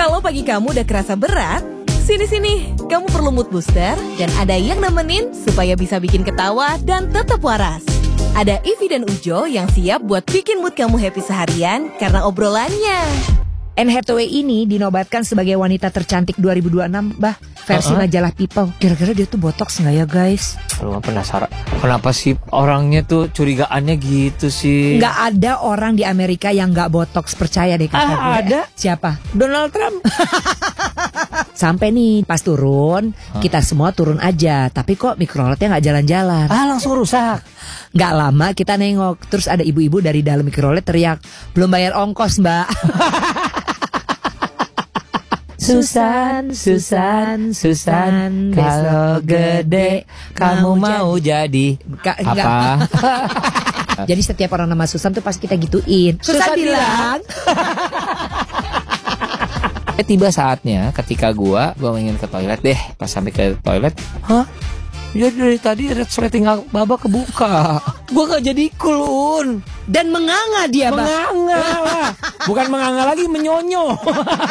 Kalau pagi kamu udah kerasa berat, sini-sini, kamu perlu mood booster dan ada yang nemenin supaya bisa bikin ketawa dan tetap waras. Ada Ivy dan Ujo yang siap buat bikin mood kamu happy seharian karena obrolannya. Anne Hathaway ini dinobatkan sebagai wanita tercantik 2026, versi majalah People. Kira-kira dia tuh botox nggak ya guys? Lu penasaran, kenapa sih orangnya tuh curigaannya gitu sih? Nggak ada orang di Amerika yang nggak botox, percaya deh kakak gue. Ada. Siapa? Donald Trump. Sampai nih pas turun, kita semua turun aja. Tapi kok mikroletnya nggak jalan-jalan. Langsung rusak. Nggak lama kita nengok, terus ada ibu-ibu dari dalam mikrolet teriak, belum bayar ongkos mbak. Susan, kalau gede kamu mau jadi apa? Jadi setiap orang nama Susan tuh pas kita gituin, Susan bilang. Tiba saatnya ketika gua ingin ke toilet deh. Pas sampai ke toilet, ya dari tadi resleting baba kebuka. Gua gak jadi cool. Dan menganga dia, Menganga lah. Bukan menganga lagi, menyonyo.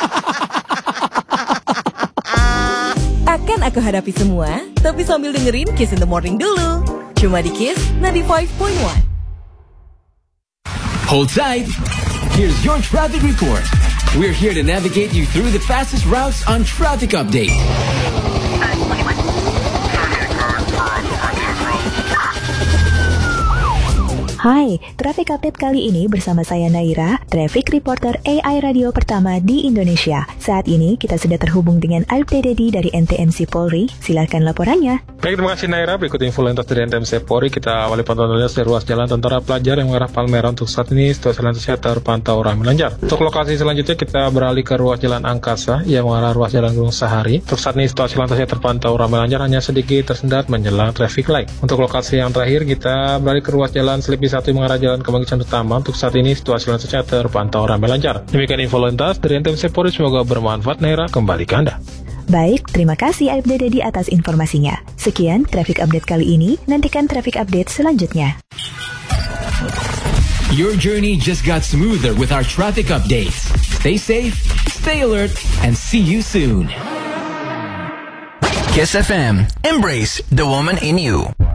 Akan aku hadapi semua, tapi sambil dengerin Kiss in the Morning dulu. Cuma di Kiss 95.1. Hold tight. Here's your traffic report. We're here to navigate you through the fastest routes on Traffic Update. Hai, Traffic Update kali ini bersama saya Naira, Traffic Reporter AI Radio pertama di Indonesia. Saat ini kita sudah terhubung dengan Aibda Dedi dari NTMC Polri. Silakan laporannya. Baik, terima kasih Naira. Berikut info lintas dari NTMC Polri. Kita awali pantauan dari ruas jalan Tentara Pelajar yang mengarah Palmerah. Untuk saat ini situasi lalu lintasnya terpantau ramai lancar. Untuk lokasi selanjutnya kita beralih ke ruas jalan Angkasa yang mengarah ruas jalan Gunung Sahari. Untuk saat ini situasi lalu lintasnya terpantau ramai lancar, hanya sedikit tersendat menjelang traffic light. Untuk lokasi yang terakhir kita beralih ke ruas jalan Selipi 1 mengarah jalan Kemanggisan Utama. Untuk saat ini situasi lalu lintasnya terpantau ramai lancar. Demikian info lintas dari NTMC Polri, semoga bermanfaat. Naira, kembali ke Anda. Baik, terima kasih Aibda Dedi atas informasinya. Sekian Traffic Update kali ini, nantikan Traffic Update selanjutnya. Your journey just got smoother with our traffic updates. Stay safe, stay alert, and see you soon. Kiss FM. Embrace the woman in you.